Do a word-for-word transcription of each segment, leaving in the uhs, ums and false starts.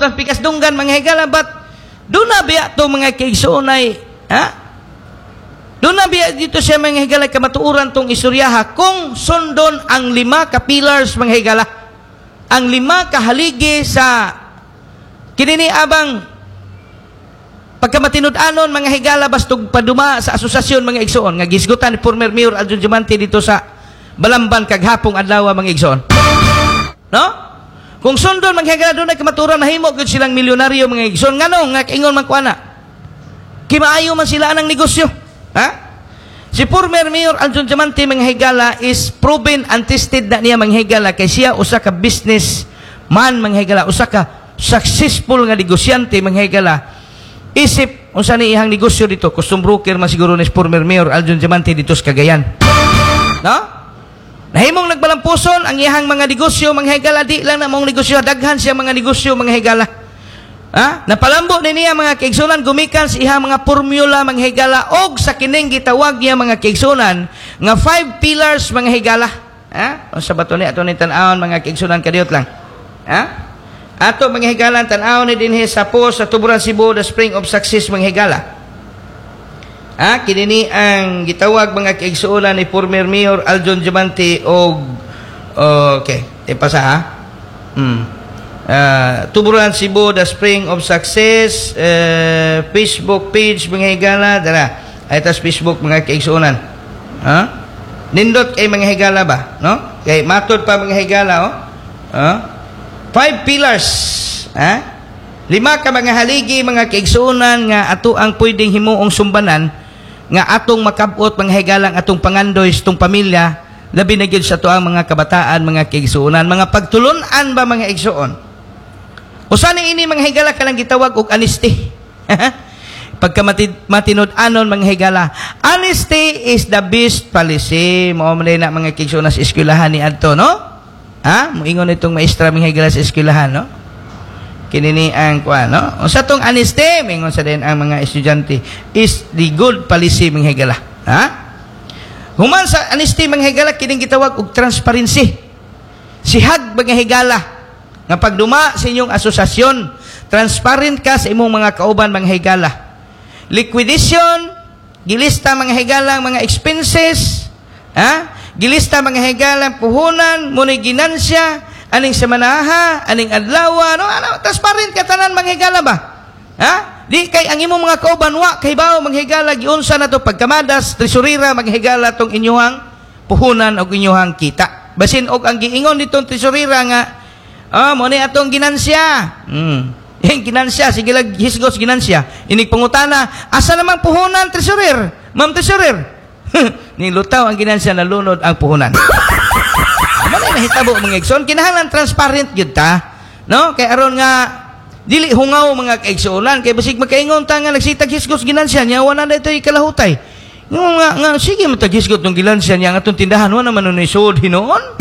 ng pikas dunggan mga higala, but doon na biya to mga kaigsoonay, ha? Doon na biya dito siya mga higala kamatuuran tong istoryaha kung sundon ang lima ka pillars mga higala, ang lima ka haligi sa kinini abang pagkamatinud-anon mga higala bastog paduma sa asosasyon mga igsoon nga gisgutan ni former Mayor Aljun Diamante dito sa Balamban kaghapong adlaw mga igsoon. No? Kung sundon mga higala doon ay kamaturan nahimo gud silang milyonaryo mga igsoon nganong nga kaingon man kuana. Kimaayo man sila anang negosyo. Ha? Si former Mayor Aljun Diamante mga higala is proven and tested na niya mga higala kay siya usa ka business man mga higala, usa ka successful nga negosyante mga higala. Isip unsa ni ihang negosyo dito, custom broker man siguro ni former Mayor Aljun Diamante dito sa Cagayan. No? Nahimong nagbalampuson ang ihang mga negosyo mga higala, di lang na mong negosyo, daghan siya mga negosyo mga higala. Ha? Napalambo ni niya mga kaigsunan gumikan sa ihang mga formula mga higala og sa kining gitawag niya mga kaigsunan nga five pillars mga higala. Ha? Unsa ba to ni ato ni tan-awon mga kaigsunan kadiot lang. Ha? Ato mga higala tan-aw ni dinhi sa post sa Tuburan Cebu, the Spring of Success mga higala. Ah, kini ni ang gitawag mga kaigsuonan ni former Mayor Aljun Diamante og okay, ipasa ha. Hmm. Uh, Tuburan Cebu, the Spring of Success, uh, Facebook page mga higala, dara. Ay tas Facebook mga kaigsuonan. Ha? Nindot kay mga higala ba, no? Kay matod pa mga higala oh. Ha? Five pillars, ha? Lima ka mga haligi, mga kaigsuonan nga ato ang pwedeng himuong sumbanan nga atong makabot mga higalang atong pangandoy sa atong pamilya, labi na gyud sa ato ang mga kabataan, mga kaigsuonan, mga pagtulunan ba mga igsuon. Usa ni ini mga higala kanang gitawag og honesty. Pagka matinud-anon mga higala, honesty is the best policy. Mao man na mga kaigsuonan sa eskwelahan ni adto, no? Ha? Moingon itong maestra mga higala sa eskwelahan, no? Kinini ang kuan, no? Sa tong honesty, moingon sa din ang mga estudyante is the good policy mga higala. Ha? Human sa honesty mga higala kining gitawag og transparency. Sihag mga higala nga pagduma sa inyong asosasyon, transparent ka sa imong mga kauban mga higala. Liquidation, gilista mga higala mga expenses, ha? Gilista mga higalang puhunan, munay ginansya, aning semanaha, aning adlaw, no? Ano, transparent ka tanan mga higala ba? Ha? Di kay ang imong mga kauban wa kay bawo mga higala giunsa na to pagkamadas tresurera mga higala tong inyuhang puhunan og inyuhang kita. Basin og ang giingon nitong tresurera nga oh, mo ni atong ginansya. Hmm. Yung ginansya, sige lang hisgos ginansya. Inig pangutana, asa namang puhunan tresurer? Ma'am tresurer? Nilutaw ang ginansya na lunod ang puhunan. Manay nahitabo mga igsoon, kinahanglan transparent gyud ta, no? Kay aron nga dili hungaw mga kaigsuonan, kay basig magkaingon ta nga nagsitag hisgos ginansya niya wala na itoy kalahutay. Nga nga, nga sige mataghisgot ng ginansya niya nga atong tindahan wala man ni sud hinoon.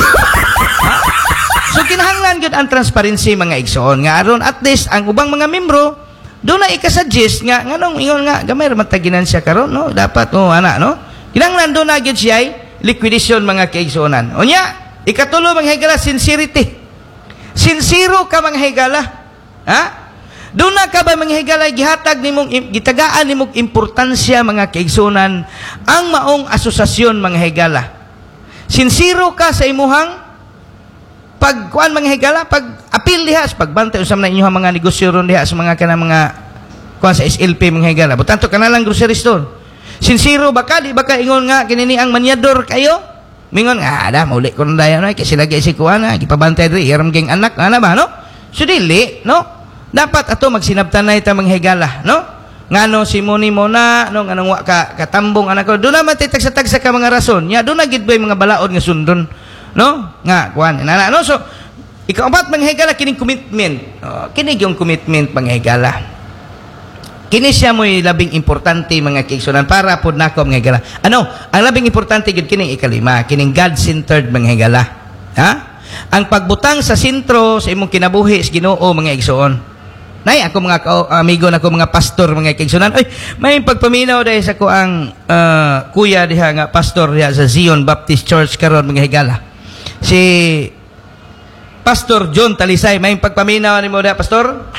So kinahanglan gyud ang transparency mga igsoon nga aron at least ang ubang mga membro do na ikasuggest nga nganong ingon nga gamay ra matag ginansya karon, no? Dapat oh ana, no? Kinahanglan do na gyud siya liquidation mga kaigsuonan. Unya, ikatulo mga higala sincerity. Sincero ka mga higala. Ha? Do na ka ba mga higala gihatag nimong gitagaan nimong importansya mga kaigsuonan ang maong asosasyon mga higala. Sincero ka sa imuhang pagkuan mga higala, pag apil diha sa pagbantay usam na inyong mga negosyo ron diha sa mga kanang mga kuan sa S L P mga higala. Butanto kanalang grocery store. Sincero baka di baka ingon nga kinini ang manyador kayo? Mingon nga ada mauli ko dayon ay kasi lagi si kuan na gipabantay diri iram geng anak ana ba no? So dili no? Dapat ato magsinabtanay ta mga higala no? Ngano si Moni Mona no nganong wa ka katambong anak ko do na matitagsa-tagsa ka mga rason. Nya do na gid bay mga balaod nga sundon no? Nga kuan inana no so ikaapat mga higala kining commitment. Oh, kini yung commitment mga higala. Kini siya mo'y labing importante mga kaigsuonan para pod nako mga higala. Ano? Ang labing importante gid kining ikalima, kining God-centered mga higala. Ha? Ang pagbutang sa sentro sa imong kinabuhi sa Ginoo mga igsoon. Nay ako mga amigo nako mga pastor mga kaigsuonan. Ay, may pagpaminaw dahil sa ko ang uh, kuya diha nga pastor diha sa Zion Baptist Church karon mga higala. Si Pastor John Talisay, may pagpaminaw nimo diha pastor?